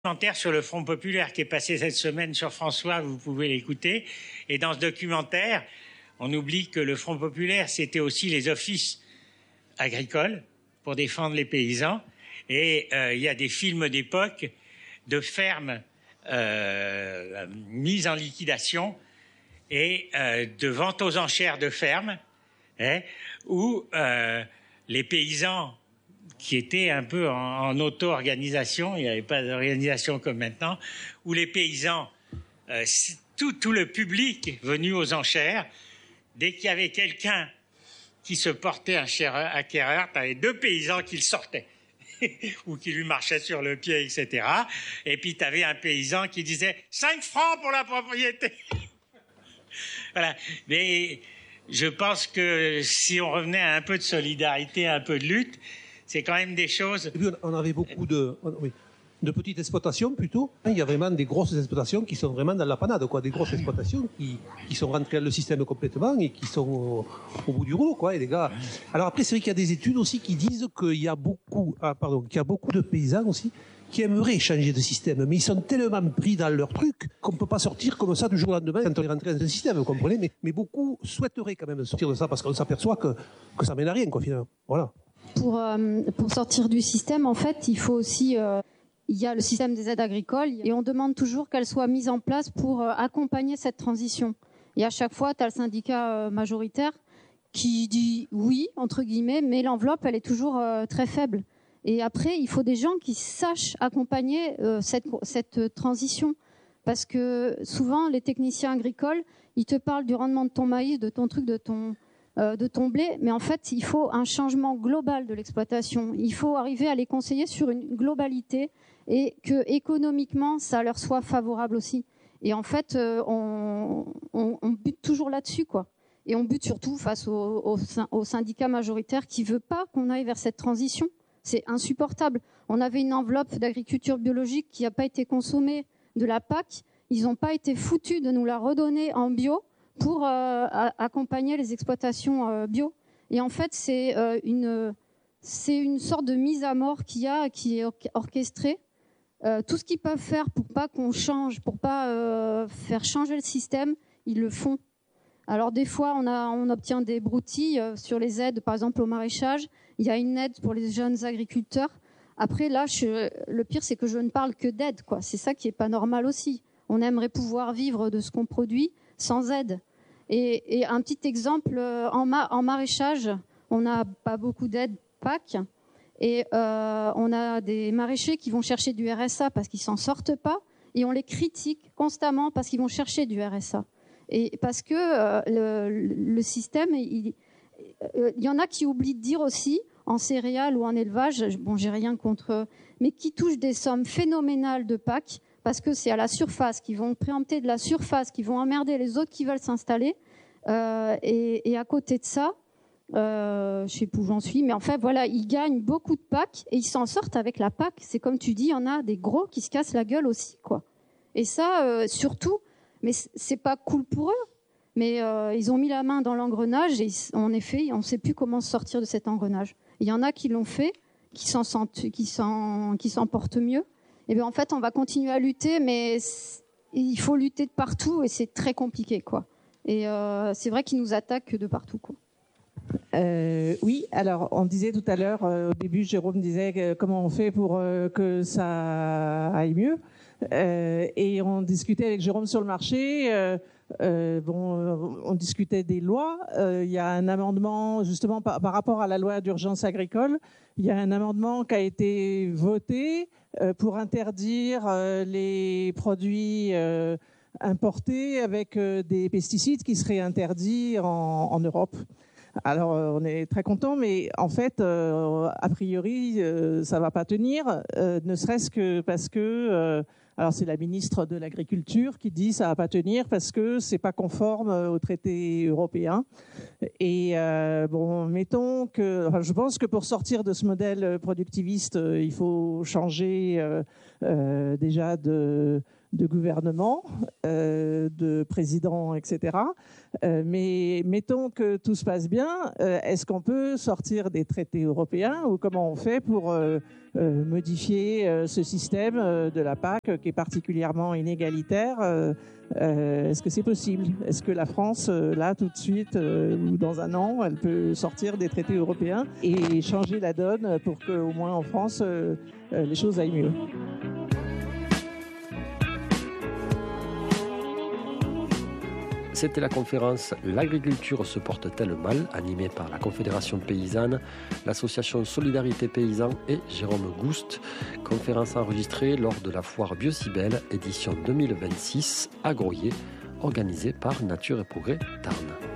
Documentaire sur le Front populaire qui est passé cette semaine sur François, vous pouvez l'écouter. Et dans ce documentaire, on oublie que le Front populaire, c'était aussi les offices agricoles pour défendre les paysans. Et il y a des films d'époque de fermes mises en liquidation et de vente aux enchères de fermes, où les paysans qui étaient un peu en auto-organisation, il n'y avait pas d'organisation comme maintenant, où les paysans, tout le public venu aux enchères, dès qu'il y avait quelqu'un qui se portait un acquéreur, tu avais 2 paysans qui le sortaient, ou qui lui marchaient sur le pied, etc. Et puis tu avais un paysan qui disait « 5 francs pour la propriété !» Voilà. Mais je pense que si on revenait à un peu de solidarité, un peu de lutte, c'est quand même des choses... On avait beaucoup de petites exploitations plutôt. Il y a vraiment des grosses exploitations qui sont vraiment dans la panade, quoi. Des grosses exploitations qui sont rentrées dans le système complètement et qui sont au bout du rouleau, quoi. Et les gars... Alors après, c'est vrai qu'il y a des études aussi qui disent qu'il y a beaucoup de paysans aussi qui aimeraient changer de système, mais ils sont tellement pris dans leur truc qu'on ne peut pas sortir comme ça du jour au lendemain quand on est rentré dans un système, vous comprenez, mais beaucoup souhaiteraient quand même sortir de ça parce qu'on s'aperçoit que ça mène à rien, quoi, finalement. Voilà. Pour sortir du système, en fait, il faut aussi... il y a le système des aides agricoles et on demande toujours qu'elles soient mises en place pour accompagner cette transition. Et à chaque fois, tu as le syndicat majoritaire qui dit oui, entre guillemets, mais l'enveloppe, elle est toujours très faible. Et après, il faut des gens qui sachent accompagner cette transition. Parce que souvent, les techniciens agricoles, ils te parlent du rendement de ton maïs, de ton truc, de ton blé. Mais en fait, il faut un changement global de l'exploitation. Il faut arriver à les conseiller sur une globalité et que économiquement, ça leur soit favorable aussi. Et en fait, on bute toujours là-dessus, quoi. Et on bute surtout face au syndicat majoritaire qui veut pas qu'on aille vers cette transition. C'est insupportable. On avait une enveloppe d'agriculture biologique qui n'a pas été consommée de la PAC. Ils n'ont pas été foutus de nous la redonner en bio pour accompagner les exploitations bio. Et en fait, c'est une sorte de mise à mort qui est orchestrée. Tout ce qu'ils peuvent faire pour pas qu'on change, pour pas faire changer le système, ils le font. Alors des fois, on obtient des broutilles sur les aides, par exemple au maraîchage. Il y a une aide pour les jeunes agriculteurs. Après, là, le pire, c'est que je ne parle que d'aide, quoi. C'est ça qui est pas normal aussi. On aimerait pouvoir vivre de ce qu'on produit sans aide. Et un petit exemple, en maraîchage, on n'a pas beaucoup d'aide PAC. Et on a des maraîchers qui vont chercher du RSA parce qu'ils s'en sortent pas. Et on les critique constamment parce qu'ils vont chercher du RSA. Et parce que le système, il y en a qui oublient de dire aussi, en céréales ou en élevage, bon, j'ai rien contre eux, mais qui touchent des sommes phénoménales de PAC, parce que c'est à la surface, qui vont préempter de la surface, qui vont emmerder les autres qui veulent s'installer. Et à côté de ça, je sais plus où j'en suis, mais en fait, voilà, ils gagnent beaucoup de PAC et ils s'en sortent avec la PAC. C'est comme tu dis, il y en a des gros qui se cassent la gueule aussi, quoi. Et ça, surtout, mais c'est pas cool pour eux. Mais ils ont mis la main dans l'engrenage et en effet, on ne sait plus comment sortir de cet engrenage. Il y en a qui l'ont fait, qui s'en portent mieux. Et bien en fait, on va continuer à lutter, mais il faut lutter de partout et c'est très compliqué, quoi. Et c'est vrai qu'ils nous attaquent de partout, quoi. Oui, alors on disait tout à l'heure, au début, Jérôme disait comment on fait pour que ça aille mieux. Et on discutait avec Jérôme sur le marché. On discutait des lois. Il y a un amendement, justement, par rapport à la loi d'urgence agricole, il y a un amendement qui a été voté pour interdire les produits importés avec des pesticides qui seraient interdits en Europe. Alors, on est très content, mais en fait, a priori, ça va pas tenir, ne serait-ce que parce que, alors c'est la ministre de l'Agriculture qui dit ça va pas tenir parce que c'est pas conforme au traité européen. Et mettons que, enfin, je pense que pour sortir de ce modèle productiviste, il faut changer déjà de gouvernement, de président, etc. Mais mettons que tout se passe bien, est-ce qu'on peut sortir des traités européens ou comment on fait pour modifier ce système de la PAC qui est particulièrement inégalitaire? Est-ce que c'est possible? Est-ce que la France, là, tout de suite, ou dans un an, elle peut sortir des traités européens et changer la donne pour qu'au moins en France, les choses aillent mieux? C'était la conférence « L'agriculture se porte-t-elle mal ?», animée par la Confédération paysanne, l'association Solidarité Paysan et Jérôme Gouste. Conférence enregistrée lors de la foire Biocibel, édition 2026, à Groyer, organisée par Nature et Progrès Tarn.